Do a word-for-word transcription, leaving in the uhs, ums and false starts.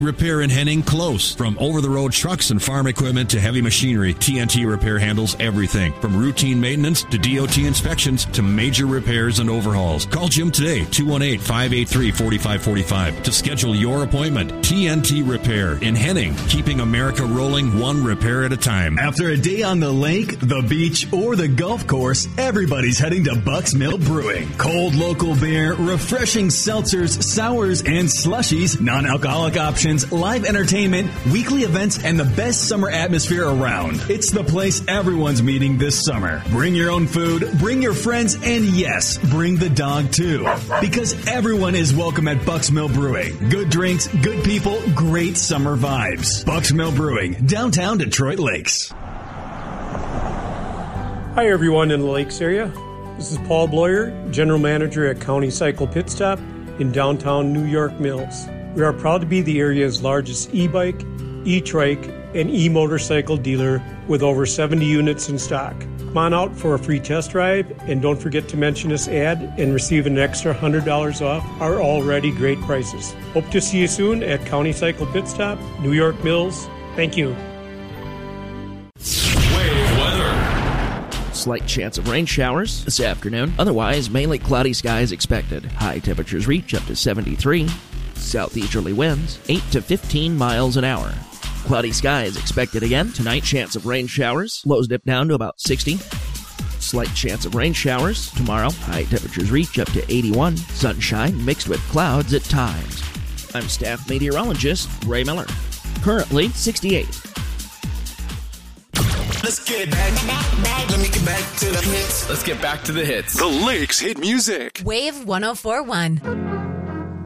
Repair in Henning close. From over-the-road trucks and farm equipment to heavy machinery, T N T Repair handles everything. From routine maintenance to D O T inspections to major repairs and overhauls. Call Jim today, two one eight, five eight three, four five four five, to schedule your appointment. T N T Repair in Henning, keeping America rolling one repair at a time. After a day on the lake, the beach, or the golf course, everybody's heading to Bucks Mill Brewing. Cold local beer, refreshing seltzers, sours, and slushies, non-alcoholic options, live entertainment, weekly events, and the best summer atmosphere around. It's the place everyone's meeting this summer. Bring your own food, bring your friends, and yes, bring the dog too. Because everyone is welcome at Bucks Mill Brewing. Good drinks, good people, great summer vibes. Bucks Mill Brewing, downtown Detroit Lakes. Hi everyone in the Lakes area. This is Paul Bloyer, General Manager at County Cycle Pit Stop in downtown New York Mills. We are proud to be the area's largest e-bike, e-trike, and e-motorcycle dealer with over seventy units in stock. Come on out for a free test drive, and don't forget to mention this ad and receive an extra one hundred dollars off our already great prices. Hope to see you soon at County Cycle Pit Stop, New York Mills. Thank you. Wave weather. Slight chance of rain showers this afternoon. Otherwise, mainly cloudy skies expected. High temperatures reach up to seventy-three. Southeasterly winds, eight to fifteen miles an hour. Cloudy skies expected again. Tonight, chance of rain showers. Lows dip down to about sixty. Slight chance of rain showers. Tomorrow, high temperatures reach up to eighty-one. Sunshine mixed with clouds at times. I'm staff meteorologist Ray Miller. Currently, sixty-eight. Let's get back, back, back. Let me get back to the hits. Let's get back to the hits. The Lakes hit music. Wave one oh four point one.